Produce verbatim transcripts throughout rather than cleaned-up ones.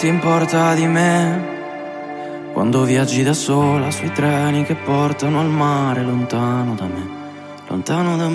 ti importa di me? Quando viaggi da sola sui treni che portano al mare, lontano da me, lontano da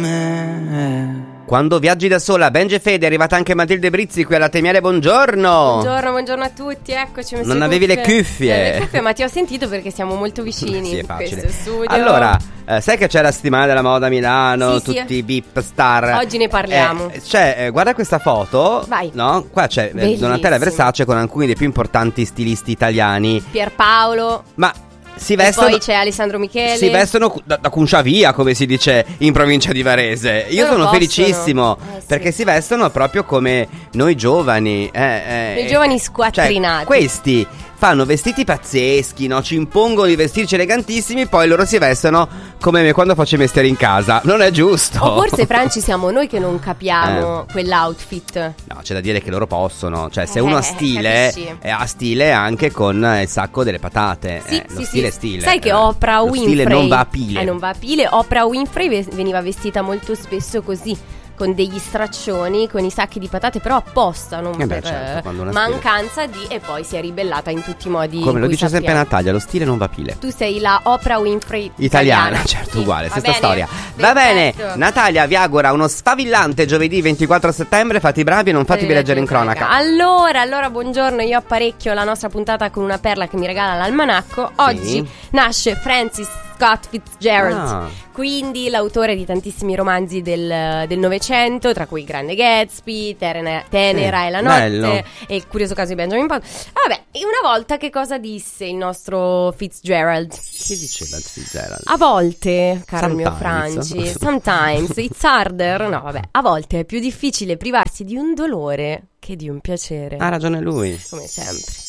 me. Quando viaggi da sola, Benji Fede, è arrivata anche Matilde Brizzi qui alla Temiere, buongiorno. Buongiorno, buongiorno a tutti, eccoci. Non avevi le cuffie? Le cuffie, ma ti ho sentito perché siamo molto vicini. Sì, è facile. Questo studio. Allora, eh, sai che c'è la settimana della moda a Milano, sì, tutti sì. i beep star. Oggi ne parliamo. Eh, cioè, eh, guarda questa foto. Vai. No? Qua c'è eh, Donatella Versace con alcuni dei più importanti stilisti italiani. Pierpaolo. Ma si e vestono, poi c'è Alessandro Michele. si vestono da, da Cunciavia, come si dice in provincia di Varese. Io Loro sono possono. felicissimo Eh, sì. perché si vestono proprio come noi giovani. Eh, eh, I giovani eh, squattrinati. Cioè, questi fanno vestiti pazzeschi, no? Ci impongono di vestirci elegantissimi, poi loro si vestono come me quando faccio i mestieri in casa. Non è giusto. O forse, Franci, siamo noi che non capiamo Eh. quell'outfit. No, c'è da dire che loro possono. Cioè, se Eh, uno ha stile, capisci. eh, ha stile anche con il sacco delle patate. Sì, eh, sì, lo sì. stile è stile. Sai che eh. Oprah Lo Winfrey stile non va a pile. Eh, non va a pile. Oprah Winfrey ve- veniva vestita molto spesso così, con degli straccioni, con i sacchi di patate, però apposta, non Eh beh, per certo, eh, quando una mancanza di. E poi si è ribellata in tutti i modi. Come in lo cui dice sempre sappiamo. Natalia, lo stile non va a pile. Tu sei la Oprah Winfrey Italiana, italiana. certo, Sì, uguale, va stessa bene? storia. Va bene, Perfetto. Natalia vi augura uno sfavillante giovedì ventiquattro settembre. Fate i bravi e non fatevi leggere in cronaca. Allora, allora, buongiorno, io apparecchio la nostra puntata con una perla che mi regala l'almanacco. Oggi Sì. nasce Francis Scott Fitzgerald, Ah. quindi l'autore di tantissimi romanzi del del Novecento, tra cui Grande Gatsby, Tenera, Tenera Sì, e la notte bello. e Il curioso caso di Benjamin Button. Vabbè, e una volta che cosa disse il nostro Fitzgerald? Che diceva Fitzgerald? A volte, caro mio Sometimes. Franci, sometimes it's harder. No, vabbè, a volte è più difficile privarsi di un dolore che di un piacere. Ha ragione lui. Come sempre.